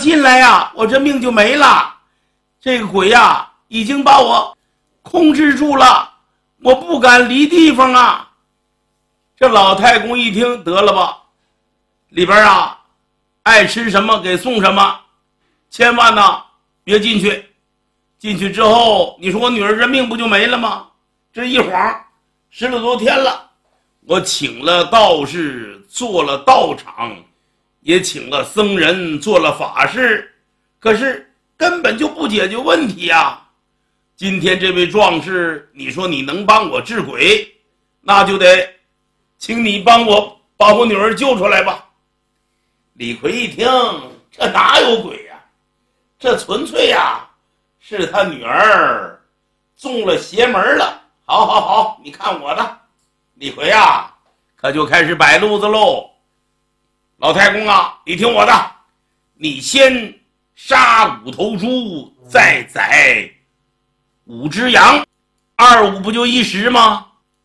进来呀，我这命就没了。这个鬼呀，已经把我控制住了，我不敢离地方啊。这老太公一听，得了吧，里边啊，爱吃什么给送什么，千万呢别进去。进去之后，你说我女儿这命不就没了吗？这一晃10来多天了，我请了道士，做了道场，也请了僧人，做了法事，可是根本就不解决问题啊。今天这位壮士，你说你能帮我治鬼，那就得请你帮我把我女儿救出来吧。李逵一听，这哪有鬼呀？这纯粹呀，是他女儿中了邪门了。好好好，你看我的。李逵啊，可就开始摆路子喽。老太公啊，你听我的，你先杀5头猪，再宰5只羊，25不就1时吗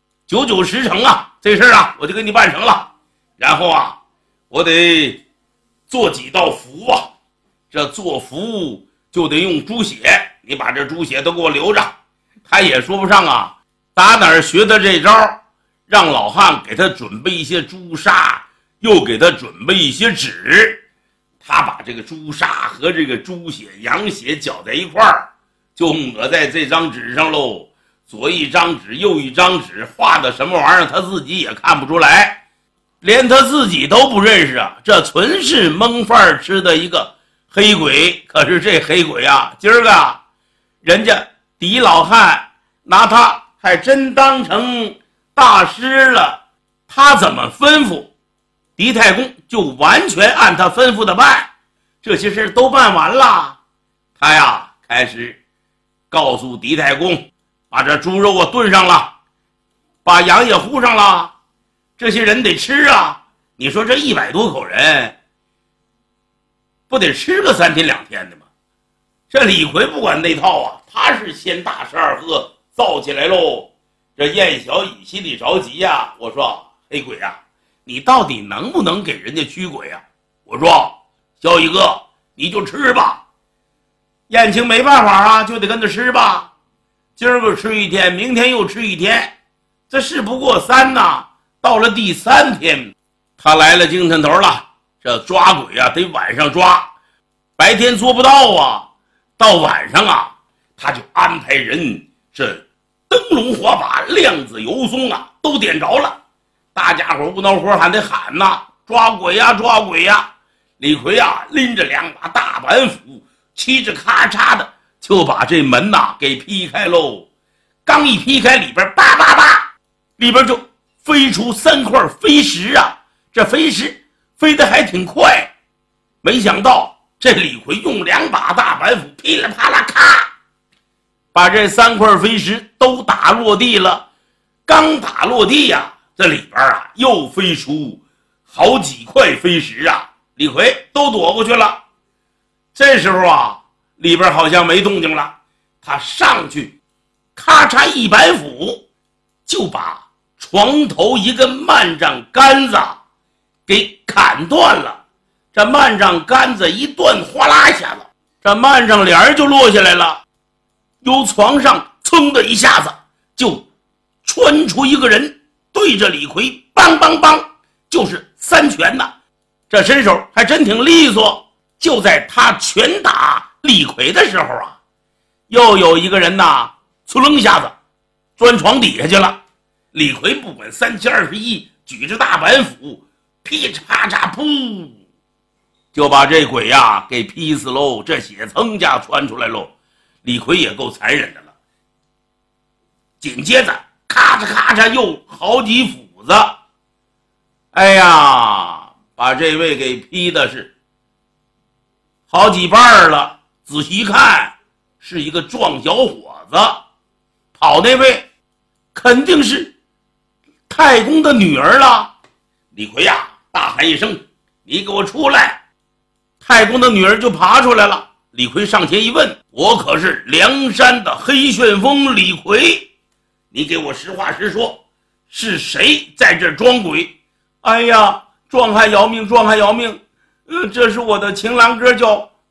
？9910成啊，这事儿啊，我就给你办成了。然后啊，我得做几道符啊，这做符就得用猪血，你把这猪血都给我留着。他也说不上啊，打哪儿学的这招，让老汉给他准备一些朱砂，又给他准备一些纸。他把这个朱砂和这个猪血、羊血搅在一块儿，就抹在这张纸上喽。左一张纸，右一张纸，画的什么玩意儿他自己也看不出来，连他自己都不认识啊！这纯是蒙饭吃的一个黑鬼。可是这黑鬼啊，今儿个人家狄老汉拿他还真当成大师了，他怎么吩咐，狄太公就完全按他吩咐的办。这些事都办完了，他呀开始告诉狄太公，把这猪肉啊炖上了，把羊也烀上了，这些人得吃啊。你说这100多口人，不得吃个3天2天的吗？这李逵不管那套啊，他是先大吃二喝造起来喽。这燕小乙心里着急呀，我说黑鬼啊，你到底能不能给人家驱鬼啊？我说小乙哥，你就吃吧。燕青没办法啊，就得跟他吃吧。今儿个吃1天，明天又吃1天，这事不过3呐。到了第3天，他来了精神头了。这抓鬼啊，得晚上抓，白天做不到啊。到晚上啊，他就安排人这灯笼火把、亮子油松啊，都点着了。大家伙不恼火还得喊呐，抓鬼呀，抓鬼呀！李逵啊，拎着2把大板斧，嘁哧咔嚓的就把这门呐给劈开喽。刚一劈开，里边叭叭叭，里边就飞出3块飞石啊！这飞石飞得还挺快。没想到这李逵用2把大板斧，噼里啪啦咔，把这3块飞石都打落地了。刚打落地呀，这里边啊又飞出好几块飞石啊！李逵都躲过去了。这时候啊，里边好像没动静了，他上去咔嚓一板斧，就把床头一根幔帐杆子给砍断了。这幔帐杆子一断，哗啦一下子，这幔帐帘就落下来了。由床上噌的一下子就穿出一个人，对着李逵梆梆梆就是3拳呐。这身手还真挺利索。就在他拳打李逵的时候啊，又有一个人呐，嗖楞一下子钻床底下去了。李逵不管3七21，举着大板斧，噼里啪嚓噗，就把这鬼呀给劈死喽。这血噌家窜出来喽。李逵也够残忍的了。紧接着咔嚓咔嚓又好几斧子，哎呀，把这位给劈的是好几半了。仔细看，是一个壮小伙子。跑那位肯定是太公的女儿了。李逵呀大喊一声，你给我出来。太公的女儿就爬出来了。李逵上前一问，我可是梁山的黑旋风李逵，你给我实话实说，是谁在这装鬼？哎呀，壮汉饶命，壮汉饶命，这是我的情郎哥叫